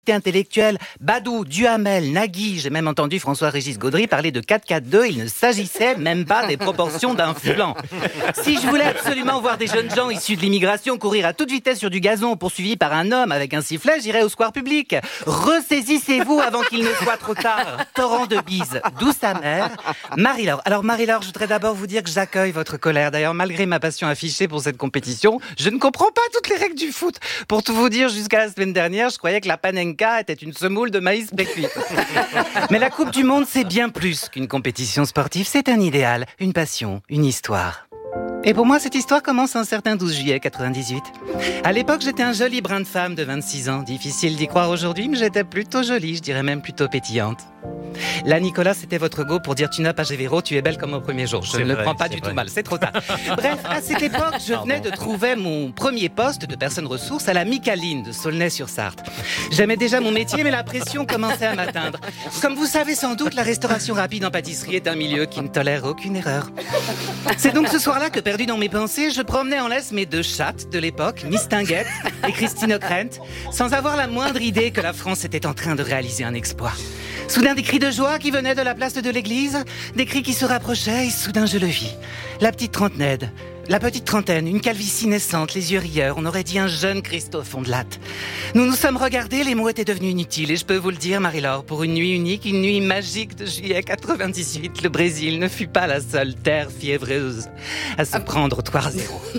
intellectuelle, Badou, Duhamel, Nagui, j'ai même entendu François-Régis Gaudry parler de 4-4-2, il ne s'agissait même pas des proportions d'un flanc. Si je voulais absolument voir des jeunes gens issus de l'immigration courir à toute vitesse sur du gazon poursuivis par un homme avec un sifflet, j'irais au square public. Ressaisissez-vous avant qu'il ne soit trop tard. Torrent de bise, d'où sa mère, Marie-Laure. Alors Marie-Laure, je voudrais d'abord vous dire que j'accueille votre colère. D'ailleurs, malgré ma passion affichée pour cette compétition, je ne comprends pas toutes les règles du foot. Pour tout vous dire, jusqu'à la semaine dernière, je croyais que la panenka était une semoule de maïs précuit. Mais la Coupe du Monde, c'est bien plus qu'une compétition sportive. C'est un idéal, une passion, une histoire. Et pour moi, cette histoire commence un certain 12 juillet 98. À l'époque, j'étais un joli brin de femme de 26 ans. Difficile d'y croire aujourd'hui, mais j'étais plutôt jolie, je dirais même plutôt pétillante. Là, Nicolas, c'était votre go pour dire tu n'as pas Gévero, tu es belle comme au premier jour. Je ne le prends pas du tout mal, c'est trop tard. Bref, à cette époque, je venais de trouver mon premier poste de personne ressource à la Micaline de Saulnay-sur-Sarthe. J'aimais déjà mon métier, mais la pression commençait à m'atteindre. Comme vous savez sans doute, la restauration rapide en pâtisserie est un milieu qui ne tolère aucune erreur. C'est donc ce soir-là que, perdu dans mes pensées, je promenais en laisse mes deux chattes de l'époque, Miss Tinguette et Christine O'Krent, sans avoir la moindre idée que la France était en train de réaliser un exploit. Soudain, des cris de joie qui venaient de la place de l'église, des cris qui se rapprochaient, et soudain je le vis. La petite trentaine, une calvitie naissante, les yeux rieurs, on aurait dit un jeune Christophe Ondelat. Nous nous sommes regardés, les mots étaient devenus inutiles, et je peux vous le dire, Marie-Laure, pour une nuit unique, une nuit magique de juillet 98, le Brésil ne fut pas la seule terre fiévreuse à se prendre au 3-0.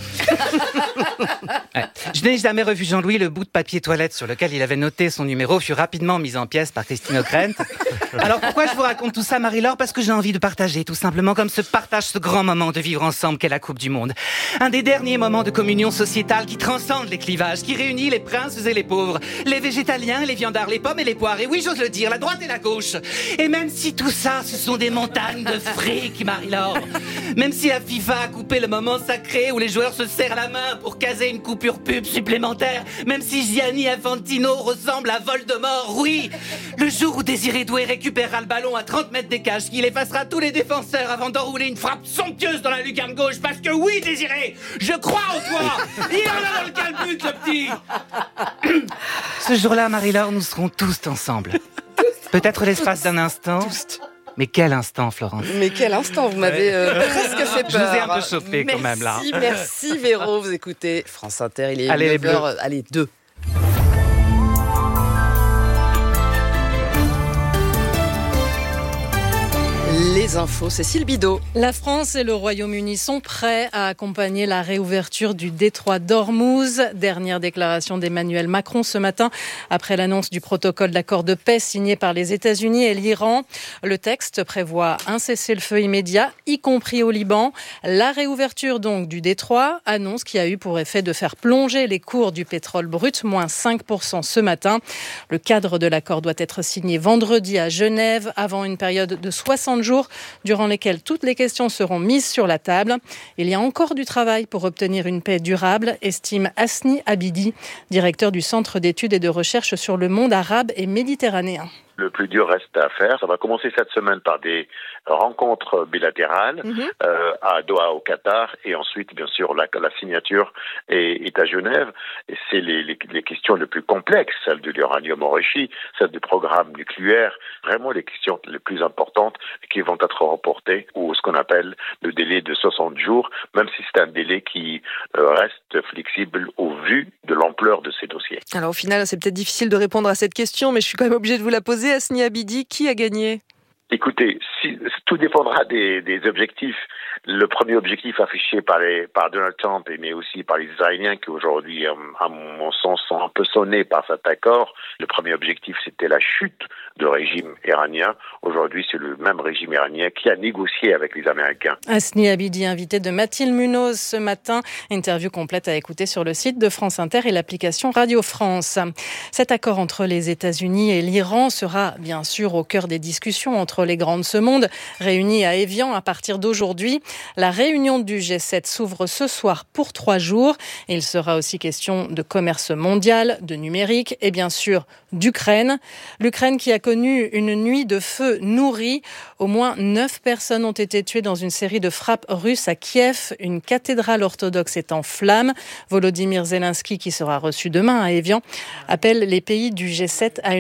Ouais. Je n'ai jamais revu Jean-Louis, le bout de papier toilette sur lequel il avait noté son numéro fut rapidement mis en pièces par Christine O'Krent. Alors pourquoi je vous raconte tout ça, Marie-Laure ? Parce que j'ai envie de partager, tout simplement, comme se partage ce grand moment de vivre ensemble qu'est la Coupe du Monde. Un des derniers moments de communion sociétale qui transcende les clivages, qui réunit les princes et les pauvres, les végétaliens, les viandards, les pommes et les poires. Et oui, j'ose le dire, la droite et la gauche. Et même si tout ça, ce sont des montagnes de fric, Marie-Laure. Même si la FIFA a coupé le moment sacré où les joueurs se serrent la main pour caser une coupure pub supplémentaire. Même si Gianni Infantino ressemble à Voldemort. Oui, le jour où Désiré Doué récupérera le ballon à 30 mètres des cages, qu'il effacera tous les défenseurs avant d'enrouler une frappe somptueuse dans la lucarne gauche. Parce que oui, Désiré, je crois en toi. Il en a dans le calbut, le petit. Ce jour-là, Marie-Laure, nous serons tous ensemble. Peut-être l'espace d'un instant. Mais quel instant, Florence. Mais quel instant, vous m'avez presque fait peur. Je vous ai un peu chauffé quand même là. Merci Véro, vous écoutez France Inter, il est 9h, allez 2. Les infos, Cécile Bidot. La France et le Royaume-Uni sont prêts à accompagner la réouverture du détroit d'Ormuz. Dernière déclaration d'Emmanuel Macron ce matin, après l'annonce du protocole d'accord de paix signé par les États-Unis et l'Iran. Le texte prévoit un cessez-le-feu immédiat, y compris au Liban. La réouverture donc du détroit, annonce qui a eu pour effet de faire plonger les cours du pétrole brut, moins 5% ce matin. Le cadre de l'accord doit être signé vendredi à Genève, avant une période de 60 jours, durant lesquels toutes les questions seront mises sur la table. Il y a encore du travail pour obtenir une paix durable, estime Hasni Abidi, directeur du Centre d'études et de recherche sur le monde arabe et méditerranéen. Le plus dur reste à faire. Ça va commencer cette semaine par des rencontres bilatérales à Doha au Qatar et ensuite bien sûr la signature est à Genève. Et c'est les questions les plus complexes, celles de l'uranium enrichi, celles du programme nucléaire, vraiment les questions les plus importantes qui vont être reportées ou ce qu'on appelle le délai de 60 jours, même si c'est un délai qui reste flexible au vu de l'ampleur de ces dossiers. Alors au final, c'est peut-être difficile de répondre à cette question, mais je suis quand même obligée de vous la poser. Hasni Abidi, qui a gagné ? Écoutez, tout dépendra des objectifs. Le premier objectif affiché par Donald Trump, mais aussi par les Israéliens, qui aujourd'hui, à mon sens, sont un peu sonnés par cet accord. Le premier objectif, c'était la chute du régime iranien. Aujourd'hui, c'est le même régime iranien qui a négocié avec les Américains. Hasni Abidi, invité de Mathilde Munoz ce matin. Interview complète à écouter sur le site de France Inter et l'application Radio France. Cet accord entre les États-Unis et l'Iran sera bien sûr au cœur des discussions entre les grands de ce monde, réunis à Évian à partir d'aujourd'hui. La réunion du G7 s'ouvre ce soir pour 3 jours. Il sera aussi question de commerce mondial, de numérique et bien sûr d'Ukraine. L'Ukraine qui a connu une nuit de feu nourrie. Au moins 9 personnes ont été tuées dans une série de frappes russes à Kiev. Une cathédrale orthodoxe est en flammes. Volodymyr Zelensky, qui sera reçu demain à Évian, appelle les pays du G7 à